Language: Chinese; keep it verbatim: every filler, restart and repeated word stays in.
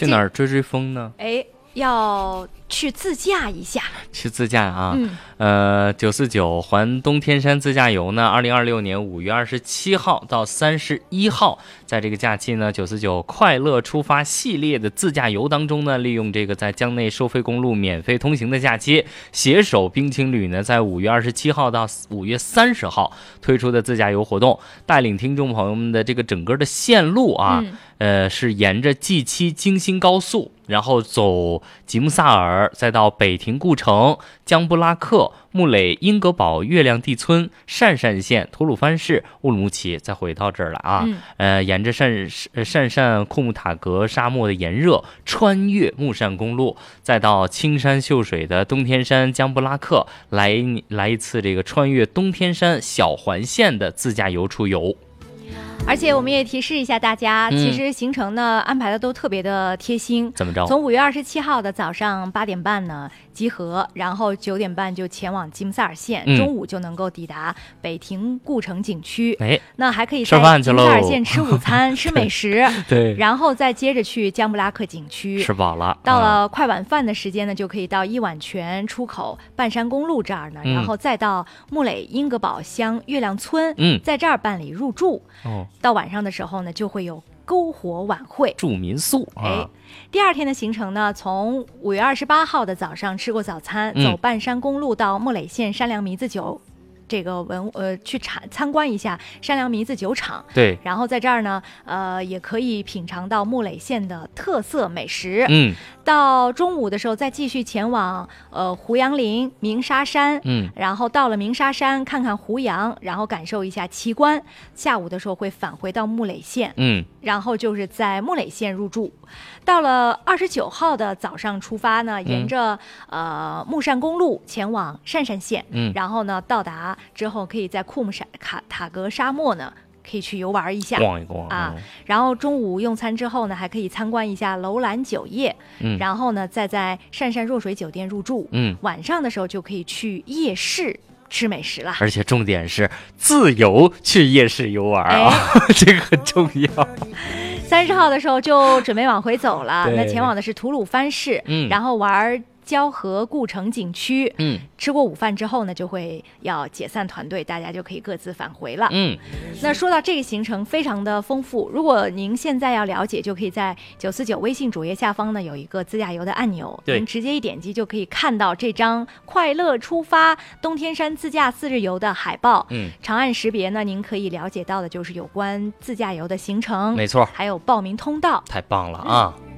去哪儿追追风呢？ 哎，要去自驾一下， 去自驾啊！ 嗯， 呃，九四九环东天山自驾游呢，二零二六年五月二十七号到三十一号，在这个假期呢，九四九快乐出发系列的自驾游当中呢，利用这个在江内收费公路免费通行的假期，携手冰青旅呢，在五月二十七号到五月三十号推出的自驾游活动，带领听众朋友们的这个整个的线路啊。嗯呃，是沿着 G 七 京新高速，然后走吉木萨尔，再到北亭故城、江布拉克、木垒英格堡月亮地村、鄯善县、吐鲁番市、乌鲁木齐，再回到这儿了啊。嗯、呃，沿着鄯鄯善库木塔格沙漠的炎热，穿越木善公路，再到青山秀水的东天山江布拉克，来来一次这个穿越东天山小环线的自驾游出游。 而且我们也提示一下大家，嗯、其实行程呢安排的都特别的贴心。 怎么着？ 从五月二十七号的早上八点半呢集合，然后九点半就前往吉木萨尔县，嗯、中午就能够抵达北亭故城景区。哎，那还可以在吉木萨尔县吃午餐、吃美食， 对， 然后再接着去江布拉克景区， 吃饱了。 到了快晚饭的时间呢，就可以到伊碗泉出口半山公路这儿呢，嗯、然后再到木垒英格堡乡月亮村，嗯，在这儿办理入住。哦。到晚上的时候呢，就会有篝火晚会， 住民宿。啊、 哎，第二天的行程呢，从五月二十八号的早上吃过早餐，嗯、走半山公路到木垒县山良迷子酒。这个文呃去参参观一下山良迷子酒厂， 对， 然后在这儿呢，呃，也可以品尝到木垒县的特色美食。 嗯， 到中午的时候再继续前往呃胡杨林、鸣沙山，嗯，然后到了鸣沙山看看胡杨，然后感受一下奇观。下午的时候会返回到木垒县，嗯，然后就是在木垒县入住。到了二十九号的早上出发呢，沿着、嗯、呃木善公路前往鄯善县，嗯，然后呢到达之后可以在库木山卡塔格沙漠呢可以去游玩一下， 逛一逛啊。然后中午用餐之后呢，还可以参观一下楼兰酒业，嗯，然后呢再在鄯善若水酒店入住，嗯，晚上的时候就可以去夜市吃美食了， 而且重点是自由去夜市游玩啊，哎、这个很重要。 三十号的时候就准备往回走了，那前往的是吐鲁番市，嗯，然后玩交河故城景区，嗯，吃过午饭之后呢，就会要解散团队，大家就可以各自返回了，嗯。那说到这个行程非常的丰富，如果您现在要了解，就可以在九四九微信主页下方呢有一个自驾游的按钮，您直接一点击就可以看到这张快乐出发东天山自驾四日游的海报，嗯，长按识别呢，您可以了解到的就是有关自驾游的行程， 没错， 还有报名通道， 太棒了啊！嗯